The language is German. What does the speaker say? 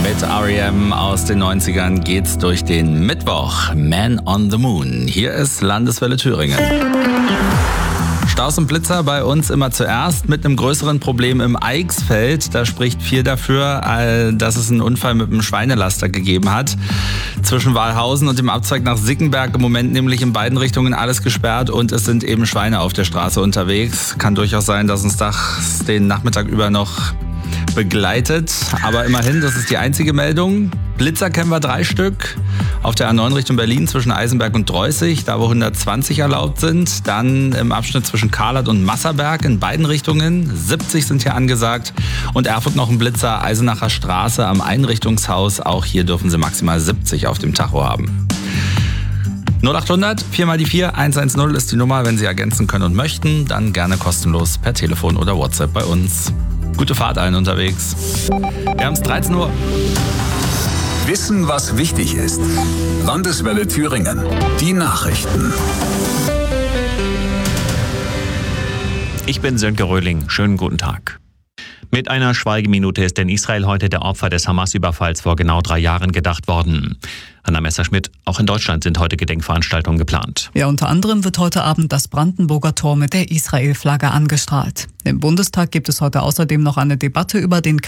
Mit R.E.M. aus den 90ern geht's durch den Mittwoch. Man on the Moon. Hier ist Landeswelle Thüringen. Staus und Blitzer bei uns immer zuerst mit einem größeren Problem im Eichsfeld. Da spricht viel dafür, dass es einen Unfall mit einem Schweinelaster gegeben hat. Zwischen Walhausen und dem Abzweig nach Sickenberg im Moment nämlich in beiden Richtungen alles gesperrt und es sind eben Schweine auf der Straße unterwegs. Kann durchaus sein, dass uns das den Nachmittag über noch begleitet. Aber immerhin, das ist die einzige Meldung. Blitzer kennen wir 3 Stück. Auf der A9 Richtung Berlin zwischen Eisenberg und Dreußig, da wo 120 erlaubt sind. Dann im Abschnitt zwischen Karlat und Masserberg in beiden Richtungen. 70 sind hier angesagt. Und Erfurt noch ein Blitzer, Eisenacher Straße am Einrichtungshaus. Auch hier dürfen Sie maximal 70 auf dem Tacho haben. 0800 4 mal die 4 110 ist die Nummer. Wenn Sie ergänzen können und möchten, dann gerne kostenlos per Telefon oder WhatsApp bei uns. Gute Fahrt allen unterwegs. Wir haben es 13 Uhr. Wissen, was wichtig ist. Landeswelle Thüringen. Die Nachrichten. Ich bin Sönke Röhling. Schönen guten Tag. Mit einer Schweigeminute ist in Israel heute der Opfer des Hamas-Überfalls vor genau 3 Jahren gedacht worden. Anna Messerschmidt, auch in Deutschland sind heute Gedenkveranstaltungen geplant. Ja, unter anderem wird heute Abend das Brandenburger Tor mit der Israel-Flagge angestrahlt. Im Bundestag gibt es heute außerdem noch eine Debatte über den